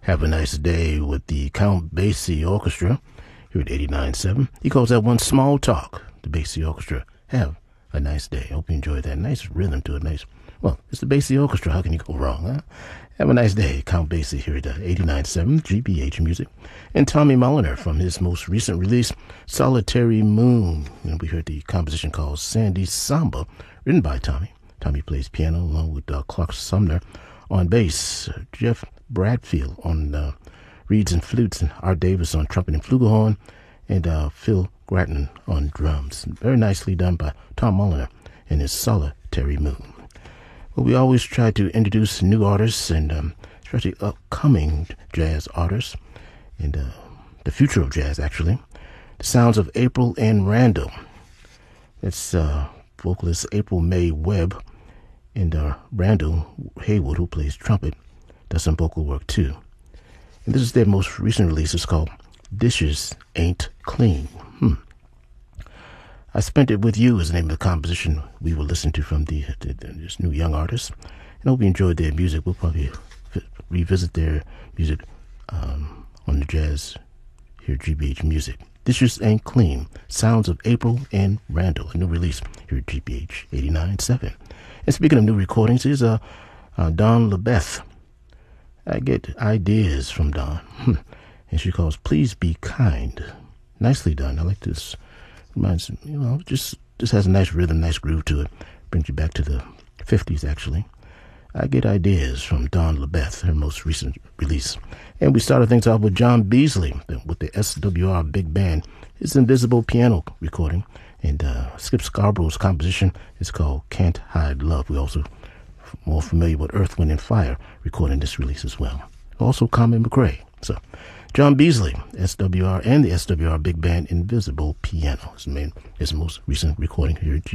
Have a Nice Day with the Count Basie Orchestra here at 89.7. He calls that one Small Talk, the Basie Orchestra. Have a nice day. Hope you enjoyed that. Nice rhythm to it. Well, it's the Basie Orchestra. How can you go wrong, huh? Have a nice day. Count Basie here at 89.7 GBH Music. And Tommy Mulliner from his most recent release, Solitary Moon. And we heard the composition called Sandy Samba, written by Tommy. Tommy plays piano along with Clark Sumner on bass, Jeff Bradfield on reeds and flutes, and Art Davis on trumpet and flugelhorn, and Phil Gratton on drums. Very nicely done by Tom Mulliner in his Solitary Moon. Well, we always try to introduce new artists, and especially upcoming jazz artists, and the future of jazz, actually. The sounds of April Ann Randall. It's vocalist April May Webb, and Randall Haywood, who plays trumpet, does some vocal work too. And this is their most recent release. It's called Dishes Ain't Clean. I Spent It With You is the name of the composition we will listen to from this new young artist. And I hope you enjoyed their music. We'll probably revisit their music on the jazz here at GBH Music. Dishes Ain't Clean. Sounds of April Ann Randall, a new release here at GBH 89.7. And speaking of new recordings, here's Don LeBeth. I get ideas from Don. And she calls Please Be Kind. Nicely done. I like this. Reminds, just has a nice rhythm, nice groove to it. Brings you back to the 50s, actually. I Get Ideas from Don LeBeth, her most recent release. And we started things off with John Beasley with the SWR Big Band, his Invisible piano recording. And Skip Scarborough's composition is called Can't Hide Love. We're also more familiar with Earth, Wind, and Fire recording this release as well. Also Carmen McRae. So John Beasley, SWR, and the SWR Big Band Invisible Piano. His most recent recording here at